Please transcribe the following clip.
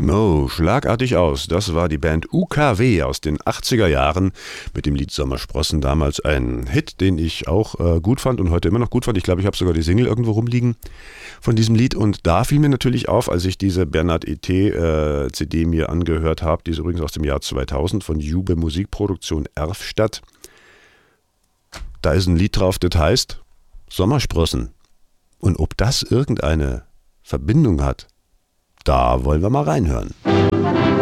Oh, schlagartig aus. Das war die Band UKW aus den 80er Jahren mit dem Lied Sommersprossen. Damals ein Hit, den ich auch gut fand und heute immer noch gut fand. Ich glaube, ich habe sogar die Single irgendwo rumliegen von diesem Lied. Und da fiel mir natürlich auf, als ich diese Bernhard E.T. CD mir angehört habe, die ist übrigens aus dem Jahr 2000 von Jube Musikproduktion Erfstadt. Da ist ein Lied drauf, das heißt Sommersprossen. Und ob das irgendeine Verbindung hat, da wollen wir mal reinhören.